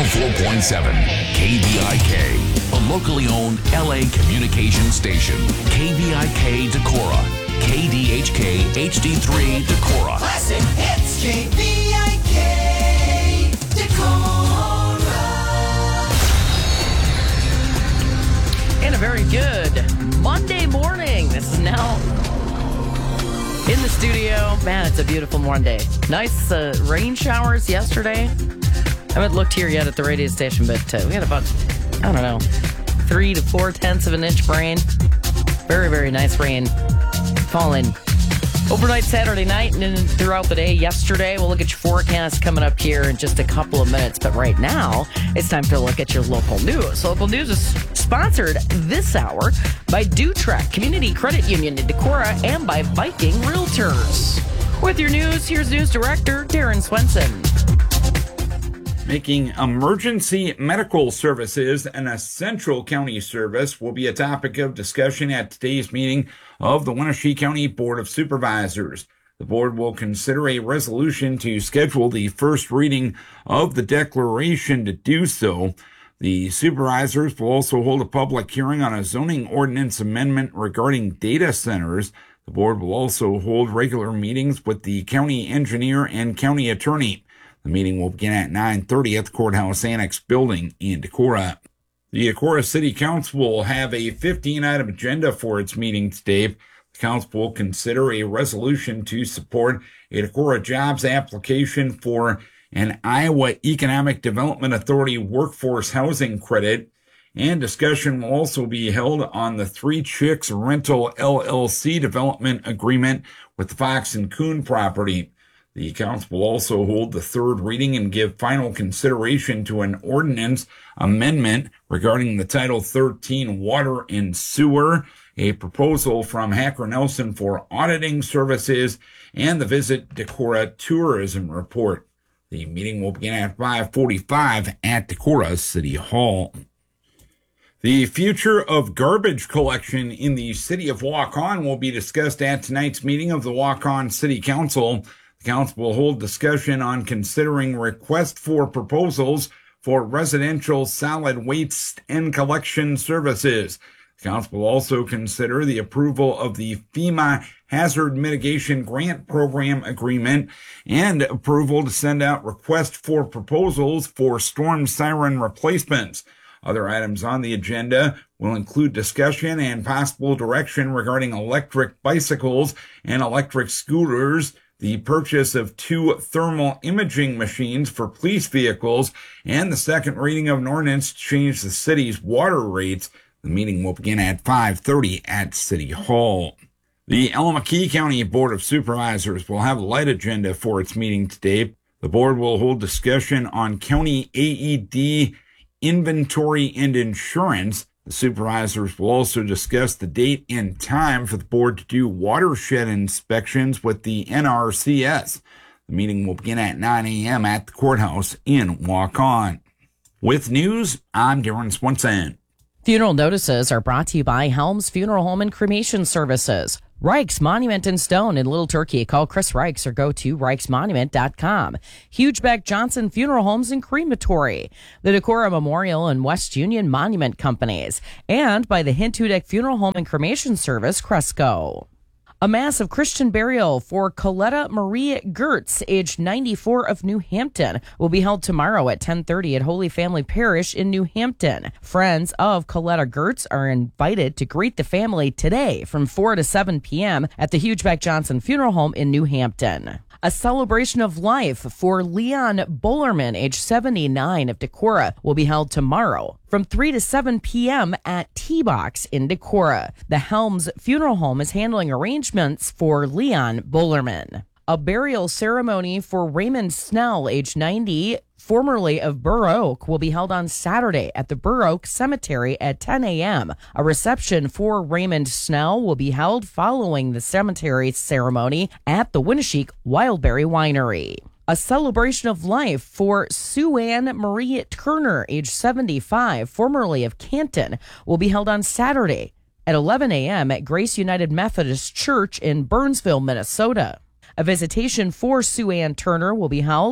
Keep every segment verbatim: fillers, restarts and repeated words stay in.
four point seven K V I K, a locally owned L A communication station. K V I K Decorah, K D H K H D three Decorah. Classic hits, K V I K Decorah. And a very good Monday morning. This is now in the studio. Man, it's a beautiful Monday. Nice uh, rain showers yesterday. I haven't looked here yet at the radio station, but uh, we had about, I don't know, three to four tenths of an inch of rain. Very, very nice rain falling overnight Saturday night and then throughout the day yesterday. We'll look at your forecast coming up here in just a couple of minutes. But right now, it's time to look at your local news. Local news is sponsored this hour by Dutrack Community Credit Union in Decorah and by Viking Realtors. With your news, here's News Director Darren Swenson. Making emergency medical services an essential county service will be a topic of discussion at today's meeting of the Wenatchee County Board of Supervisors. The board will consider a resolution to schedule the first reading of the declaration to do so. The supervisors will also hold a public hearing on a zoning ordinance amendment regarding data centers. The board will also hold regular meetings with the county engineer and county attorney. The meeting will begin at nine thirty at the Courthouse Annex building in Decorah. The Decorah City Council will have a fifteen-item agenda for its meeting today. The council will consider a resolution to support a Decorah jobs application for an Iowa Economic Development Authority workforce housing credit, and discussion will also be held on the Three Chicks Rental L L C development agreement with the Fox and Coon property. The council will also hold the third reading and give final consideration to an ordinance amendment regarding the Title thirteen Water and Sewer, a proposal from Hacker Nelson for auditing services, and the Visit Decorah tourism report. The meeting will begin at five forty-five at Decorah City Hall. The future of garbage collection in the city of Waukon will be discussed at tonight's meeting of the Waukon City Council. The council will hold discussion on considering request for proposals for residential solid waste and collection services. The council will also consider the approval of the FEMA Hazard Mitigation Grant Program Agreement and approval to send out request for proposals for storm siren replacements. Other items on the agenda will include discussion and possible direction regarding electric bicycles and electric scooters, the purchase of two thermal imaging machines for police vehicles, and the second reading of an ordinance to change the city's water rates. The meeting will begin at five thirty at City Hall. The Allamakee County Board of Supervisors will have a light agenda for its meeting today. The board will hold discussion on county A E D inventory and insurance. The supervisors will also discuss the date and time for the board to do watershed inspections with the N R C S. The meeting will begin at nine a.m. at the courthouse in Waukon. With news, I'm Darren Swenson. Funeral notices are brought to you by Helms Funeral Home and Cremation Services. Reich's Monument and Stone in Little Turkey. Call Chris Reichs or go to reichs monument dot com. Hugebeck Johnson Funeral Homes and Crematory. The Decorah Memorial and West Union Monument Companies. And by the Hintudek Funeral Home and Cremation Service, Cresco. A mass of Christian burial for Coletta Marie Gertz, age ninety-four, of New Hampton, will be held tomorrow at ten thirty at Holy Family Parish in New Hampton. Friends of Coletta Gertz are invited to greet the family today from four to seven p.m. at the Hugebeck Johnson Funeral Home in New Hampton. A celebration of life for Leon Bollerman, age seventy-nine, of Decorah, will be held tomorrow from three to seven p.m. at T-Box in Decorah. The Helms Funeral Home is handling arrangements for Leon Bollerman. A burial ceremony for Raymond Snell, age ninety, formerly of Burr Oak, will be held on Saturday at the Burr Oak Cemetery at ten a.m. A reception for Raymond Snell will be held following the cemetery ceremony at the Winneshiek Wildberry Winery. A celebration of life for Sue Ann Marie Turner, age seventy-five, formerly of Canton, will be held on Saturday at eleven a.m. at Grace United Methodist Church in Burnsville, Minnesota. A visitation for Sue Ann Turner will be held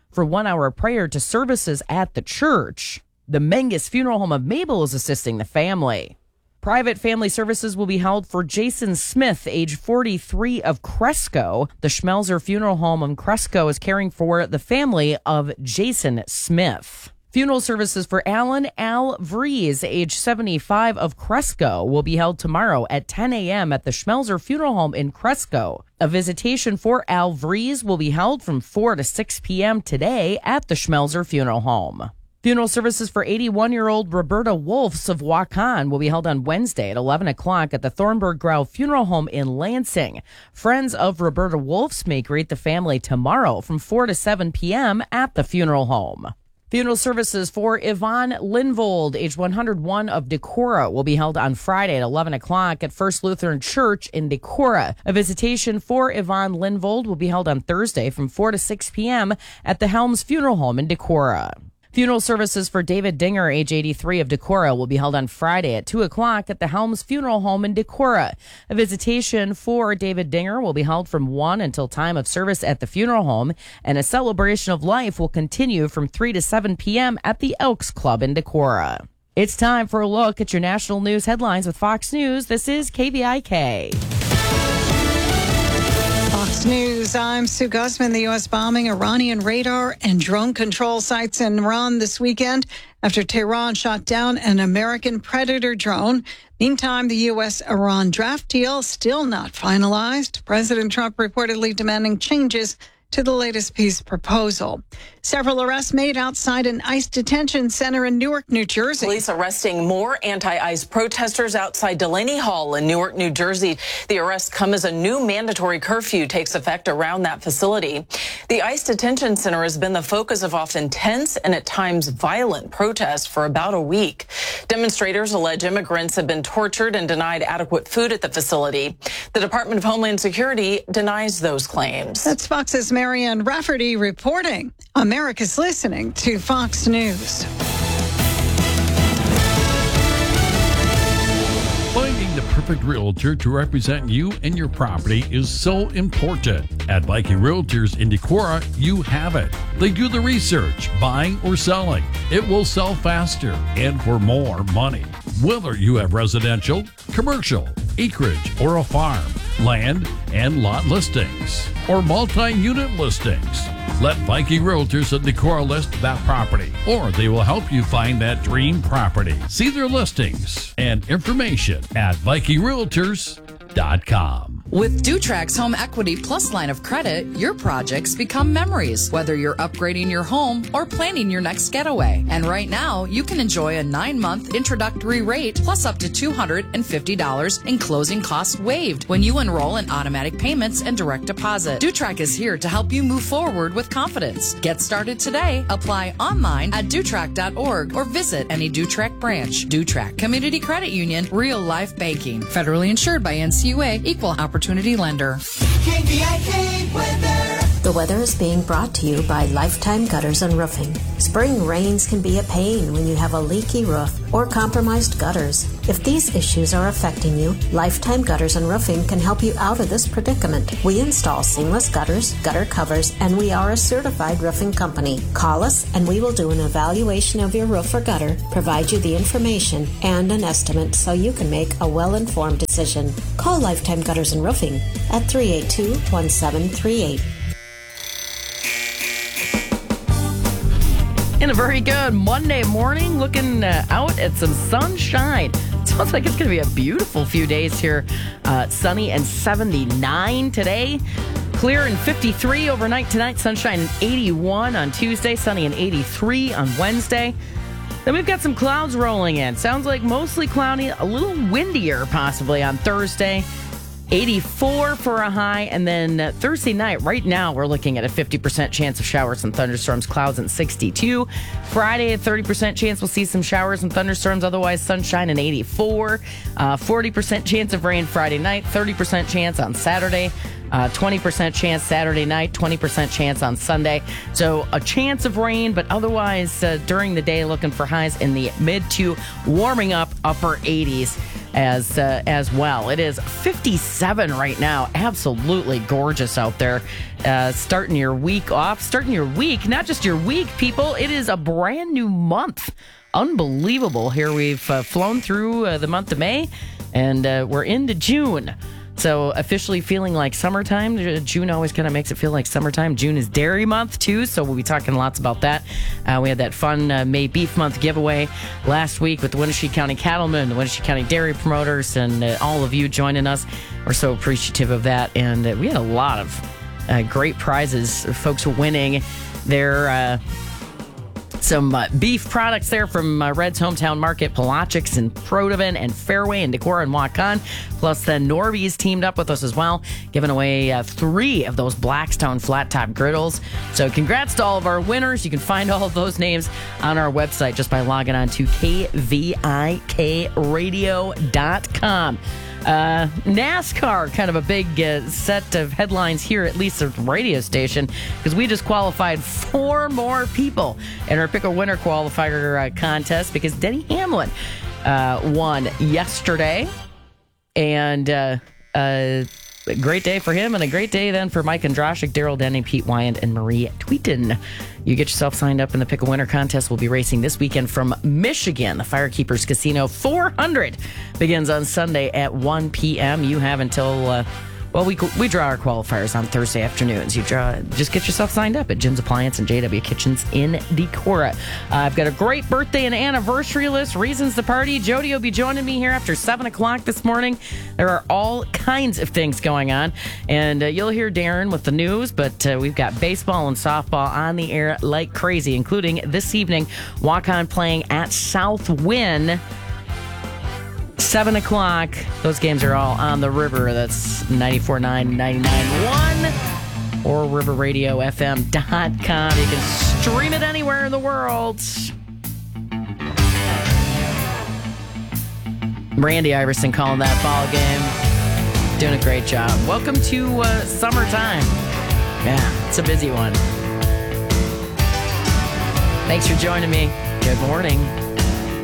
for one hour prior to services at the church. The Mengus Funeral Home of Mabel is assisting the family. Private family services will be held for Jason Smith, age forty-three, of Cresco. The Schmelzer Funeral Home in Cresco is caring for the family of Jason Smith. Funeral services for Alan Al Vries, age seventy-five, of Cresco, will be held tomorrow at ten a.m. at the Schmelzer Funeral Home in Cresco. A visitation for Al Vries will be held from four to six p.m. today at the Schmelzer Funeral Home. Funeral services for eighty-one-year-old Roberta Wolfs of Waukon will be held on Wednesday at eleven o'clock at the Thornburg Grau Funeral Home in Lansing. Friends of Roberta Wolfs may greet the family tomorrow from four to seven p.m. at the funeral home. Funeral services for Yvonne Linvold, age one hundred one, of Decorah, will be held on Friday at eleven o'clock at First Lutheran Church in Decorah. A visitation for Yvonne Linvold will be held on Thursday from four to six p.m. at the Helms Funeral Home in Decorah. Funeral services for David Dinger, age eighty-three, of Decorah, will be held on Friday at two o'clock at the Helms Funeral Home in Decorah. A visitation for David Dinger will be held from one until time of service at the funeral home, and a celebration of life will continue from three to seven p.m. at the Elks Club in Decorah. It's time for a look at your national news headlines with Fox News. This is K V I K. Fox News, I'm Sue Guzman. The U S bombing Iranian radar and drone control sites in Iran this weekend after Tehran shot down an American Predator drone. Meantime, the U S-Iran draft deal still not finalized. President Trump reportedly demanding changes to the latest peace proposal. Several arrests made outside an ICE detention center in Newark, New Jersey. Police arresting more anti-ICE protesters outside Delaney Hall in Newark, New Jersey. The arrests come as a new mandatory curfew takes effect around that facility. The ICE detention center has been the focus of often tense and at times violent protests for about a week. Demonstrators allege immigrants have been tortured and denied adequate food at the facility. The Department of Homeland Security denies those claims. That's Fox's Marianne Rafferty reporting. America's listening to Fox News. Finding the perfect realtor to represent you and your property is so important. At Viking Realtors in Decorah, you have it. They do the research, buying or selling. It will sell faster and for more money. Whether you have residential, commercial, acreage, or a farm, land and lot listings, or multi-unit listings, let Viking Realtors at Decorah list that property, or they will help you find that dream property. See their listings and information at Viking Realtors dot com. With Dutrax Home Equity Plus line of credit, your projects become memories, whether you're upgrading your home or planning your next getaway. And right now, you can enjoy a nine-month introductory rate plus up to two hundred fifty dollars in closing costs waived when you enroll in automatic payments and direct deposit. Dutrax is here to help you move forward with confidence. Get started today. Apply online at Dutrax dot org or visit any Dutrax branch. Dutrax Community Credit Union, real life banking. Federally insured by N C U A, Equal Opportunity Lender. K V I K weather. The weather is being brought to you by Lifetime Gutters and Roofing. Spring rains can be a pain when you have a leaky roof or compromised gutters. If these issues are affecting you, Lifetime Gutters and Roofing can help you out of this predicament. We install seamless gutters, gutter covers, and we are a certified roofing company. Call us and we will do an evaluation of your roof or gutter, provide you the information and an estimate so you can make a well-informed decision. Call Lifetime Gutters and Roofing at three eight two, one seven three eight. In a very good Monday morning, looking uh, out at some sunshine. It sounds like it's going to be a beautiful few days here. Uh, sunny and seventy-nine today. Clear and fifty-three overnight tonight. Sunshine and eighty-one on Tuesday. Sunny and eighty-three on Wednesday. Then we've got some clouds rolling in. Sounds like mostly cloudy, a little windier possibly on Thursday. eighty-four for a high, and then uh, Thursday night, right now, we're looking at a fifty percent chance of showers and thunderstorms, clouds at sixty-two. Friday, a thirty percent chance we'll see some showers and thunderstorms, otherwise sunshine and eighty-four. Uh, forty percent chance of rain Friday night, thirty percent chance on Saturday, uh, twenty percent chance Saturday night, twenty percent chance on Sunday. So a chance of rain, but otherwise uh, during the day, looking for highs in the mid to warming up upper eighties. as uh, as well. It is fifty-seven right now. Absolutely gorgeous out there. Uh, starting your week off, starting your week, not just your week, people. It is a brand new month. Unbelievable. Here we've uh, flown through uh, the month of May, and uh, we're into June. So officially feeling like summertime. June always kind of makes it feel like summertime. June is dairy month too, so we'll be talking lots about that. Uh, we had that fun uh, May Beef Month giveaway last week with the Wenatchee County Cattlemen, the Wenatchee County Dairy Promoters, and uh, all of you joining us. We're so appreciative of that, and uh, we had a lot of uh, great prizes. Folks winning their uh, some uh, beef products there from uh, Red's Hometown Market, Pelagics and Prodovan and Fairway and Decorah and Waukon. Plus, then Norby's teamed up with us as well, giving away uh, three of those Blackstone flat top griddles. So congrats to all of our winners. You can find all of those names on our website just by logging on to K V I K radio dot com. Uh, NASCAR, kind of a big uh, set of headlines here, at least at the radio station, because we just qualified four more people in our Pick a Winner qualifier uh, contest because Denny Hamlin uh, won yesterday. And uh, uh, a great day for him and a great day then for Mike Andrashik, Daryl Denny, Pete Wyand, and Marie Tweeten. You get yourself signed up in the Pick a Winner contest. We'll be racing this weekend from Michigan. The Firekeepers Casino four hundred begins on Sunday at one p.m. You have until, uh, well, we we draw our qualifiers on Thursday afternoons. You draw, just get yourself signed up at Jim's Appliance and J W Kitchens in Decorah. Uh, I've got a great birthday and anniversary list, reasons to party. Jody will be joining me here after seven o'clock this morning. There are all kinds of things going on, and uh, you'll hear Darren with the news, but uh, we've got baseball and softball on the air like crazy, including this evening, Waukon playing at Southwind. seven o'clock. Those games are all on the river. That's ninety-four point nine, ninety-nine point one or river radio f m dot com. You can stream it anywhere in the world. Randy Iverson calling that ball game. Doing a great job. Welcome to uh, summertime. Yeah, it's a busy one. Thanks for joining me. Good morning.